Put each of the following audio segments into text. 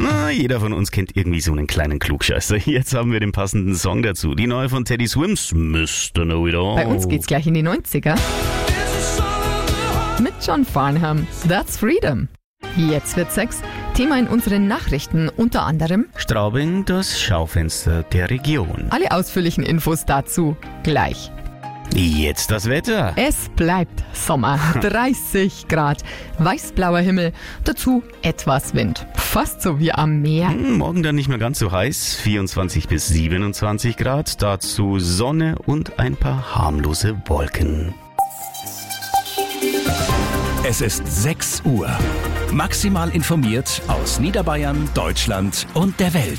Jeder von uns kennt irgendwie so einen kleinen Klugscheißer. Jetzt haben wir den passenden Song dazu. Die neue von Teddy Swims, Mr. Know It All. Bei uns geht's gleich in die 90er. Mit John Farnham, That's Freedom. Jetzt wird 6. Thema in unseren Nachrichten unter anderem Straubing, das Schaufenster der Region. alle ausführlichen Infos dazu gleich. Jetzt das Wetter. Es bleibt Sommer, 30 Grad, weißblauer Himmel, dazu etwas Wind. Fast so wie am Meer. Morgen dann nicht mehr ganz so heiß, 24 bis 27 Grad, dazu Sonne und ein paar harmlose Wolken. Es ist 6 Uhr. Maximal informiert aus Niederbayern, Deutschland und der Welt.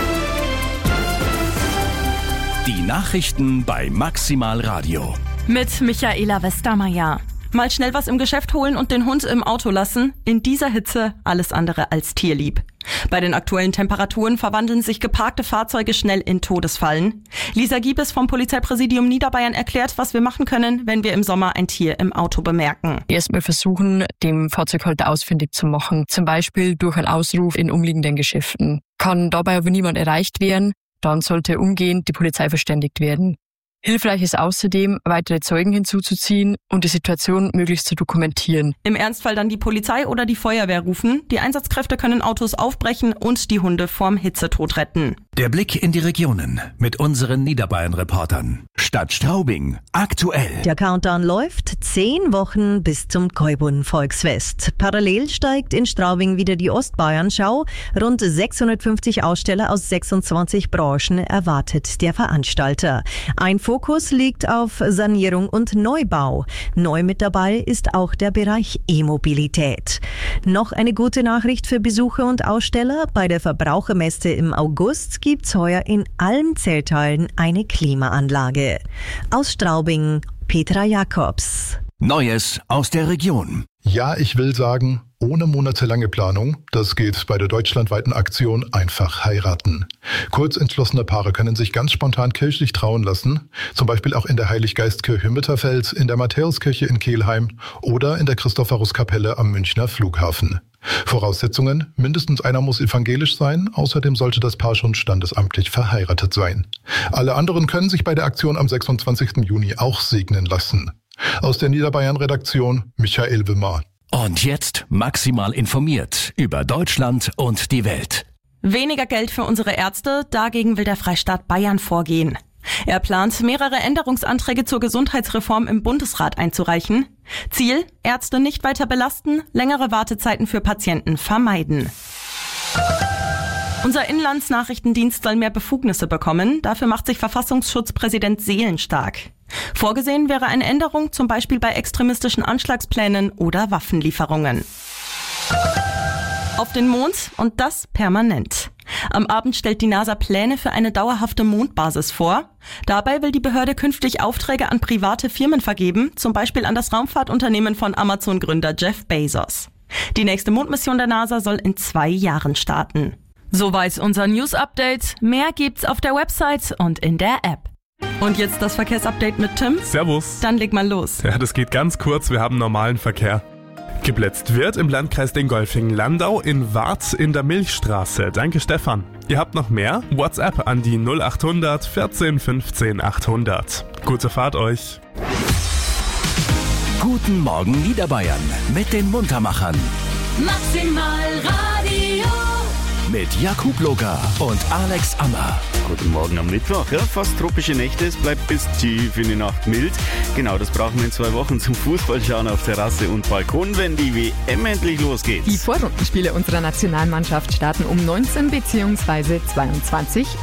Die Nachrichten bei Maximal Radio. Mit Michaela Westermeier. Mal schnell was im Geschäft holen und den Hund im Auto lassen. In dieser Hitze alles andere als tierlieb. Bei den aktuellen Temperaturen verwandeln sich geparkte Fahrzeuge schnell in Todesfallen. Lisa Giebes vom Polizeipräsidium Niederbayern erklärt, was wir machen können, wenn wir im Sommer ein Tier im Auto bemerken. Erstmal versuchen, dem Fahrzeughalter ausfindig zu machen. Zum Beispiel durch einen Ausruf in umliegenden Geschäften. Kann dabei aber niemand erreicht werden, dann sollte umgehend die Polizei verständigt werden. Hilfreich ist außerdem, weitere Zeugen hinzuzuziehen und die Situation möglichst zu dokumentieren. Im Ernstfall dann die Polizei oder die Feuerwehr rufen. Die Einsatzkräfte können Autos aufbrechen und die Hunde vorm Hitzetod retten. Der Blick in die Regionen mit unseren Niederbayern-Reportern. Stadt Straubing, aktuell. Der Countdown läuft 10 Wochen bis zum Koibun-Volksfest. Parallel steigt in Straubing wieder die Ostbayern-Schau. Rund 650 Aussteller aus 26 Branchen erwartet der Veranstalter. Ein Fokus liegt auf Sanierung und Neubau. Neu mit dabei ist auch der Bereich E-Mobilität. Noch eine gute Nachricht für Besucher und Aussteller. Bei der Verbrauchermesse im August gibt's heuer in allen Zellteilen eine Klimaanlage. Aus Straubing, Petra Jakobs. Neues aus der Region. Ja, ich will sagen, ohne monatelange Planung, das geht bei der deutschlandweiten Aktion Einfach heiraten. Kurzentschlossene Paare können sich ganz spontan kirchlich trauen lassen, zum Beispiel auch in der Heiliggeistkirche Mitterfeld, in der Matthäuskirche in Kelheim oder in der Christophoruskapelle am Münchner Flughafen. Voraussetzungen: mindestens einer muss evangelisch sein, außerdem sollte das Paar schon standesamtlich verheiratet sein. Alle anderen können sich bei der Aktion am 26. Juni auch segnen lassen. Aus der Niederbayern-Redaktion Michael Wimmer. Und jetzt maximal informiert über Deutschland und die Welt. Weniger Geld für unsere Ärzte, dagegen will der Freistaat Bayern vorgehen. Er plant, mehrere Änderungsanträge zur Gesundheitsreform im Bundesrat einzureichen. Ziel: Ärzte nicht weiter belasten, längere Wartezeiten für Patienten vermeiden. Unser Inlandsnachrichtendienst soll mehr Befugnisse bekommen. Dafür macht sich Verfassungsschutzpräsident Seelen stark. Vorgesehen wäre eine Änderung, zum Beispiel bei extremistischen Anschlagsplänen oder Waffenlieferungen. Auf den Mond, und das permanent. Am Abend stellt die NASA Pläne für eine dauerhafte Mondbasis vor. Dabei will die Behörde künftig Aufträge an private Firmen vergeben, zum Beispiel an das Raumfahrtunternehmen von Amazon-Gründer Jeff Bezos. Die nächste Mondmission der NASA soll in 2 Jahren starten. Soweit unser News-Update. Mehr gibt's auf der Website und in der App. Und jetzt das Verkehrsupdate mit Tim. Servus. Dann leg mal los. Ja, das geht ganz kurz. Wir haben normalen Verkehr. Geblitzt wird im Landkreis Dingolfing-Landau in Warz in der Milchstraße. Danke, Stefan. Ihr habt noch mehr? WhatsApp an die 0800 14 15 800. Gute Fahrt euch. Guten Morgen Niederbayern mit den Muntermachern. Maximal Radio. Mit Jakub Loga und Alex Ammer. Guten Morgen am Mittwoch. Ja, fast tropische Nächte, es bleibt bis tief in die Nacht mild. Genau, das brauchen wir in 2 Wochen zum Fußballschauen auf Terrasse und Balkon, wenn die WM endlich losgeht. Die Vorrundenspiele unserer Nationalmannschaft starten um 19 bzw. 22